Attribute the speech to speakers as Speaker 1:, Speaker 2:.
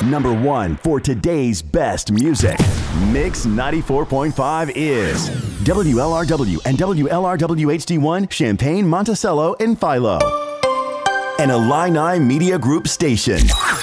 Speaker 1: #1 for today's best music. Mix 94.5 is WLRW and WLRW HD1 Champaign, Monticello, and Philo. An Illini Media Group station.